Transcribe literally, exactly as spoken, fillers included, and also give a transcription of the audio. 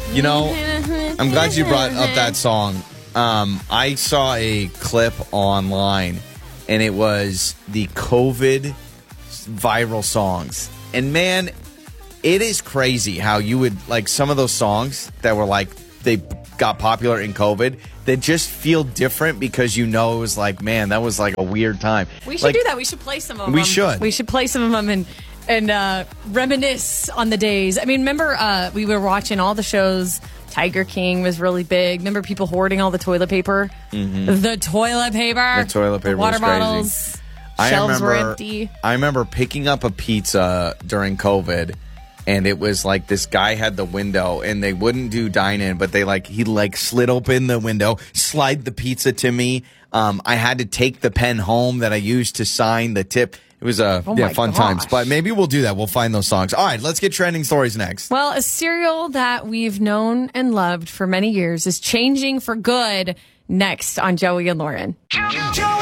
You know, I'm glad you brought up that song. Um, I saw a clip online, and it was the COVID viral songs. And, man, it is crazy how you would, like, some of those songs that were, like, they got popular in COVID, that just feel different because you know it was like, man, that was, like, a weird time. We should like, do that. We should play some of them. We should. We should play some of them and... And uh, reminisce on the days. I mean, remember uh, we were watching all the shows. Tiger King was really big. Remember people hoarding all the toilet paper? Mm-hmm. The toilet paper. The toilet paper the water was crazy. bottles. I Shelves remember, were empty. I remember picking up a pizza during COVID, and it was like this guy had the window, and they wouldn't do dine-in, but they like he like slid open the window, slide the pizza to me. Um, I had to take the pen home that I used to sign the tip. It was a oh yeah, fun gosh. times, but maybe we'll do that. We'll find those songs. All right, let's get trending stories next. Well, a cereal that we've known and loved for many years is changing for good next on Joey and Lauren.